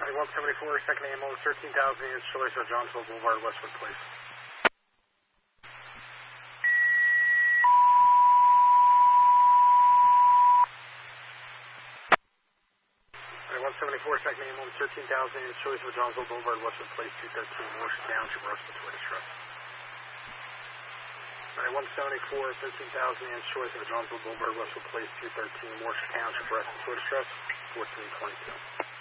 174, second AMO, 13,000 units, choice of Johnsville Boulevard, Westwood Place. 174, second AMO, 13,000 units, choice of Johnsville Boulevard, Westwood Place, 213, Washington Township, Russell, Twittis Trust. 174, 13,000 units, choice of Johnsville Boulevard, Westwood Place, 213, Washington Township, Russell, Twittis Trust, 1422.